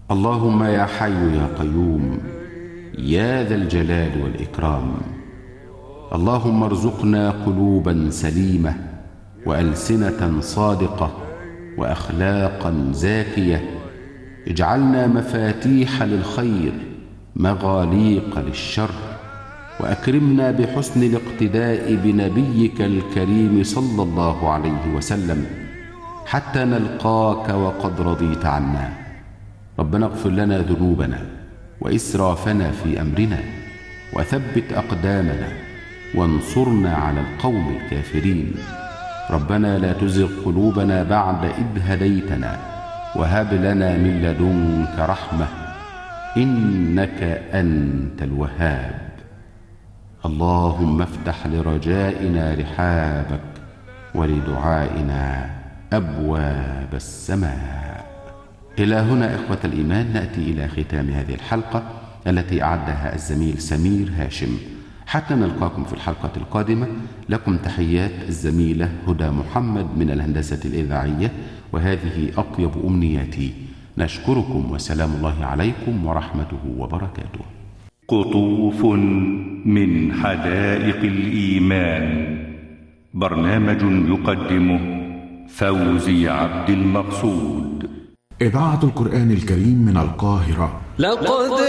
اللهم يا حي يا قيوم يا ذا الجلال والإكرام، اللهم ارزقنا قلوبا سليمة وألسنة صادقة وأخلاقا زاكية، اجعلنا مفاتيح للخير مغاليق للشر، وأكرمنا بحسن الاقتداء بنبيك الكريم صلى الله عليه وسلم حتى نلقاك وقد رضيت عنا. ربنا اغفر لنا ذنوبنا وإسرافنا في أمرنا، وثبت أقدامنا وانصرنا على القوم الكافرين. ربنا لا تزغ قلوبنا بعد إذ هديتنا، وهب لنا من لدنك رحمة إنك أنت الوهاب. اللهم افتح لرجائنا رحابك ولدعائنا أبواب السماء. إلى هنا إخوة الإيمان نأتي إلى ختام هذه الحلقة التي أعدها الزميل سمير هاشم. حتى نلقاكم في الحلقة القادمة، لكم تحيات الزميلة هدى محمد من الهندسة الإذاعية، وهذه أطيب أمنياتي. نشكركم وسلام الله عليكم ورحمته وبركاته. قطوف من حدائق الإيمان، برنامج يقدمه فوزي عبد المقصود. إذاعة القرآن الكريم من القاهرة. لقد